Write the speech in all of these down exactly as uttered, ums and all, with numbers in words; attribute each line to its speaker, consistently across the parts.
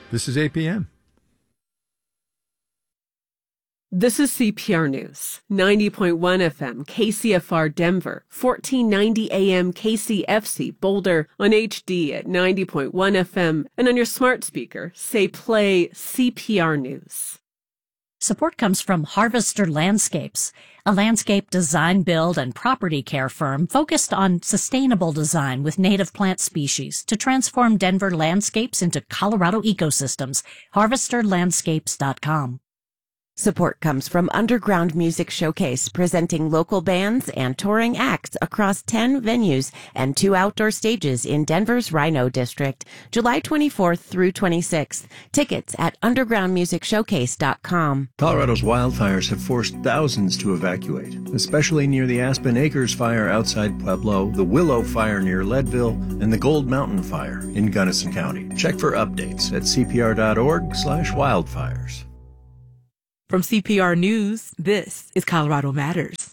Speaker 1: This is A P M.
Speaker 2: This is C P R News, ninety point one F M, K C F R Denver, fourteen ninety A M K C F C Boulder, on H D at ninety point one F M, and on your smart speaker, say play C P R News.
Speaker 3: Support comes from Harvester Landscapes, a landscape design, build, and property care firm focused on sustainable design with native plant species to transform Denver landscapes into Colorado ecosystems. harvester landscapes dot com.
Speaker 4: Support comes from Underground Music Showcase, presenting local bands and touring acts across ten venues and two outdoor stages in Denver's Rhino District, July twenty-fourth through twenty-sixth. Tickets at underground music showcase dot com.
Speaker 5: Colorado's wildfires have forced thousands to evacuate, especially near the Aspen Acres fire outside Pueblo, the Willow fire near Leadville, and the Gold Mountain fire in Gunnison County. Check for updates at c p r dot org slash wildfires.
Speaker 6: From C P R News, this is Colorado Matters.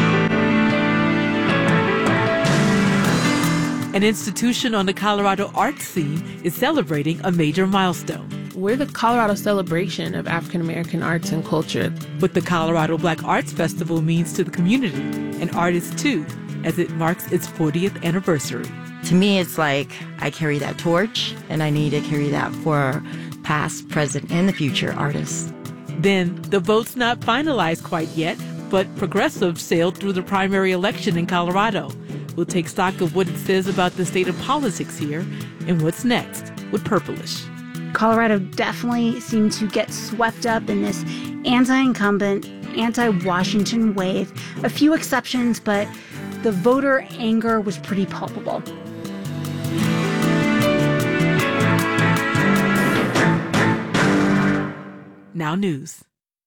Speaker 6: An institution on the Colorado arts scene is celebrating a major milestone.
Speaker 7: We're the Colorado celebration of African American arts and culture.
Speaker 6: What the Colorado Black Arts Festival means to the community and artists too, as it marks its fortieth anniversary.
Speaker 8: To me, it's like I carry that torch, and I need to carry that for past, present, and the future artists.
Speaker 6: Then, the vote's not finalized quite yet, but progressives sailed through the primary election in Colorado. We'll take stock of what it says about the state of politics here and what's next with Purplish.
Speaker 9: Colorado definitely seemed to get swept up in this anti-incumbent, anti-Washington wave. A few exceptions, but the voter anger was pretty palpable.
Speaker 6: Now news.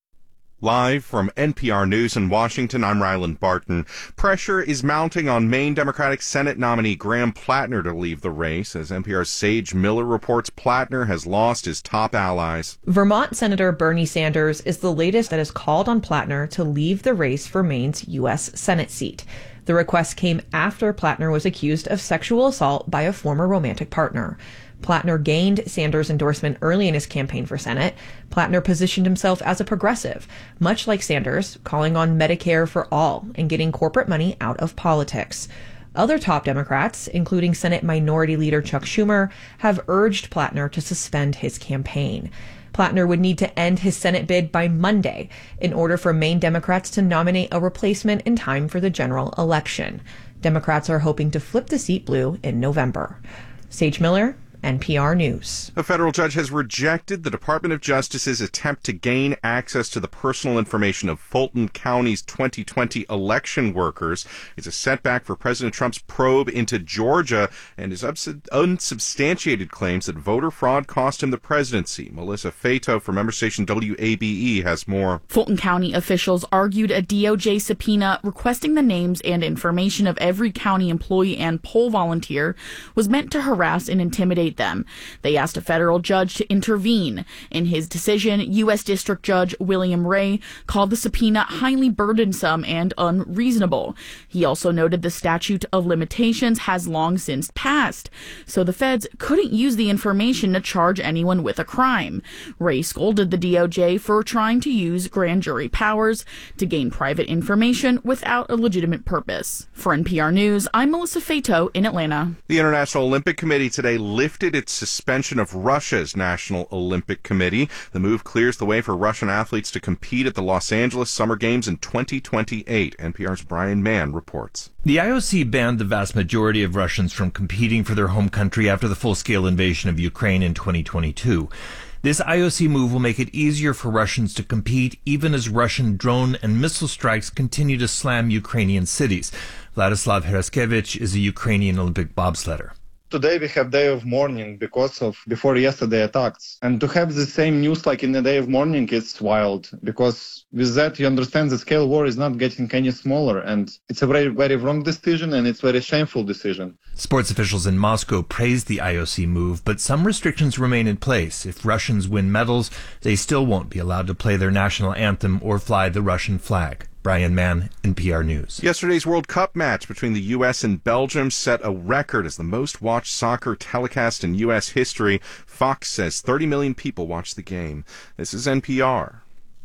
Speaker 10: Live from N P R News in Washington, I'm Ryland Barton. Pressure is mounting on Maine Democratic Senate nominee Graham Plattner to leave the race. As N P R's Sage Miller reports, Plattner has lost his top allies.
Speaker 11: Vermont Senator Bernie Sanders is the latest that has called on Plattner to leave the race for Maine's U S Senate seat. The request came after Plattner was accused of sexual assault by a former romantic partner. Plattner gained Sanders' endorsement early in his campaign for Senate. Plattner positioned himself as a progressive, much like Sanders, calling on Medicare for all and getting corporate money out of politics. Other top Democrats, including Senate Minority Leader Chuck Schumer, have urged Plattner to suspend his campaign. Plattner would need to end his Senate bid by Monday in order for Maine Democrats to nominate a replacement in time for the general election. Democrats are hoping to flip the seat blue in November. Sage Miller, N P R News.
Speaker 10: A federal judge has rejected the Department of Justice's attempt to gain access to the personal information of Fulton County's twenty twenty election workers. It's a setback for President Trump's probe into Georgia and his unsubstantiated claims that voter fraud cost him the presidency. Melissa Fato from member station W A B E has more.
Speaker 12: Fulton County officials argued a D O J subpoena requesting the names and information of every county employee and poll volunteer was meant to harass and intimidate them. They asked a federal judge to intervene. In his decision, U S District Judge William Ray called the subpoena highly burdensome and unreasonable. He also noted the statute of limitations has long since passed, so the feds couldn't use the information to charge anyone with a crime. Ray scolded the D O J for trying to use grand jury powers to gain private information without a legitimate purpose. For N P R News, I'm Melissa Fato in Atlanta.
Speaker 10: The International Olympic Committee today lifted its suspension of Russia's National Olympic Committee. The move clears the way for Russian athletes to compete at the Los Angeles Summer Games in twenty twenty-eight. N P R's Brian Mann reports.
Speaker 13: The I O C banned the vast majority of Russians from competing for their home country after the full-scale invasion of Ukraine in twenty twenty-two. This I O C move will make it easier for Russians to compete, even as Russian drone and missile strikes continue to slam Ukrainian cities. Vladislav Heraskevich is a Ukrainian Olympic bobsledder.
Speaker 14: Today we have day of mourning because of before yesterday attacks. And to have the same news like in the day of mourning, it's wild. Because with that, you understand the scale war is not getting any smaller. And it's a very, very wrong decision, and it's a very shameful decision.
Speaker 13: Sports officials in Moscow praised the I O C move, but some restrictions remain in place. If Russians win medals, they still won't be allowed to play their national anthem or fly the Russian flag. Brian Mann, N P R News.
Speaker 10: Yesterday's World Cup match between the U S and Belgium set a record as the most watched soccer telecast in U S history. Fox says thirty million people watched the game. This is N P R.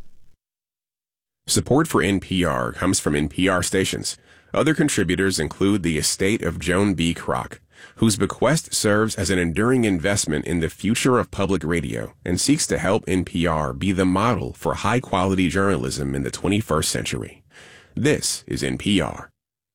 Speaker 1: Support for N P R comes from N P R stations. Other contributors include the estate of Joan B. Kroc, whose bequest serves as an enduring investment in the future of public radio and seeks to help N P R be the model for high-quality journalism in the twenty-first century. This is N P R.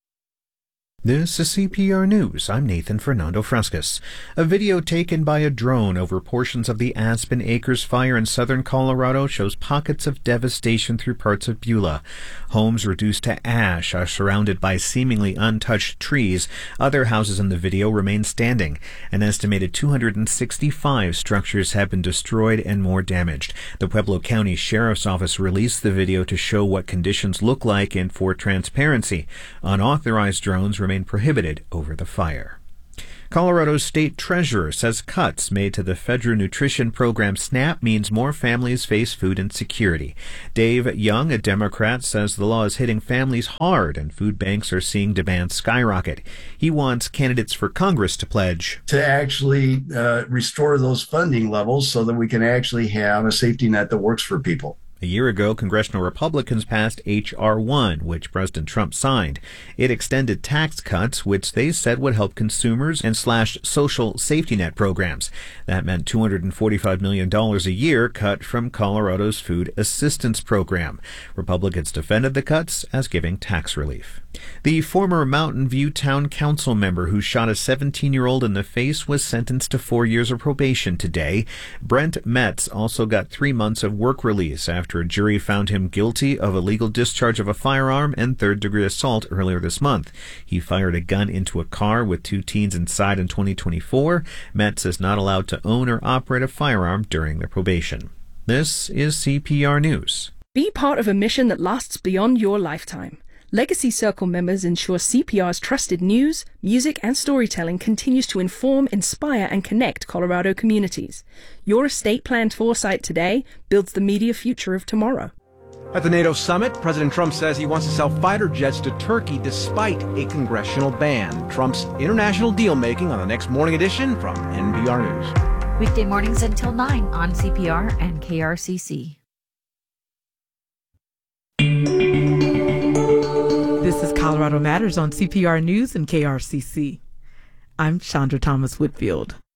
Speaker 15: This is C P R News. I'm Nathan Fernando Frescas. A video taken by a drone over portions of the Aspen Acres fire in southern Colorado shows pockets of devastation through parts of Beulah. Homes reduced to ash are surrounded by seemingly untouched trees. Other houses in the video remain standing. An estimated two hundred sixty-five structures have been destroyed and more damaged. The Pueblo County Sheriff's Office released the video to show what conditions look like and for transparency. Unauthorized drones remain prohibited over the fire. Colorado's state treasurer says cuts made to the federal nutrition program SNAP means more families face food insecurity. Dave Young, a Democrat, says the law is hitting families hard and food banks are seeing demand skyrocket. He wants candidates for Congress to pledge
Speaker 16: to actually uh, restore those funding levels so that we can actually have a safety net that works for people.
Speaker 15: A year ago, congressional Republicans passed H R one, which President Trump signed. It extended tax cuts, which they said would help consumers, and slashed social safety net programs. That meant two hundred forty-five million dollars a year cut from Colorado's food assistance program. Republicans defended the cuts as giving tax relief. The former Mountain View Town Council member who shot a seventeen-year-old in the face was sentenced to four years of probation today. Brent Metz also got three months of work release after a jury found him guilty of illegal discharge of a firearm and third-degree assault earlier this month. He fired a gun into a car with two teens inside in twenty twenty-four. Metz is not allowed to own or operate a firearm during the probation. This is C P R News.
Speaker 17: Be part of a mission that lasts beyond your lifetime. Legacy Circle members ensure C P R's trusted news, music, and storytelling continues to inform, inspire, and connect Colorado communities. Your estate planned foresight today builds the media future of tomorrow.
Speaker 18: At the NATO summit, President Trump says he wants to sell fighter jets to Turkey despite a congressional ban. Trump's international deal-making on the next morning edition from N P R News.
Speaker 19: Weekday mornings until nine on C P R and K R C C.
Speaker 6: This is Colorado Matters on C P R News and K R C C. I'm Chandra Thomas Whitfield.